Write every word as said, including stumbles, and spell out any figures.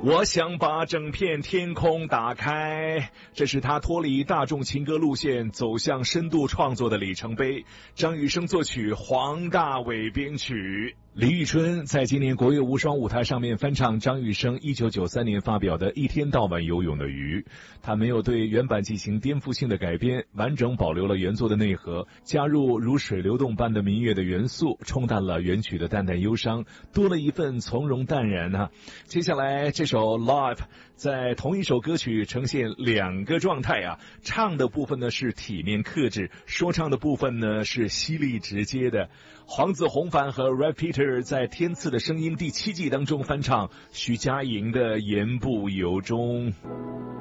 我想把整片天空打开，这是他脱离大众情歌路线走向深度创作的里程碑。张雨生作曲，黄大炜编曲。李宇春在今年国乐无双舞台上面翻唱张雨生一九九三年发表的《一天到晚游泳的鱼》，他没有对原版进行颠覆性的改编，完整保留了原作的内核，加入如水流动般的民乐的元素，冲淡了原曲的淡淡忧伤，多了一份从容淡然啊。接下来这首 Live 在同一首歌曲呈现两个状态啊，唱的部分呢是体面克制，说唱的部分呢是犀利直接的。黄子弘凡和 Red Peter 在天赐的声音第七季当中翻唱徐佳莹的言不由衷。